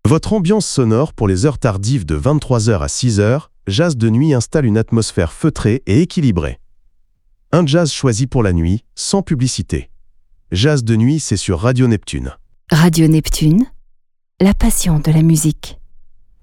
Votre ambiance sonore pour les heures tardives de 23h à 6h, Jazz de nuit installe une atmosphère feutrée et équilibrée. Un jazz choisi pour la nuit, sans publicité. Jazz de nuit, c'est sur Radio Neptune. Radio Neptune, la passion de la musique.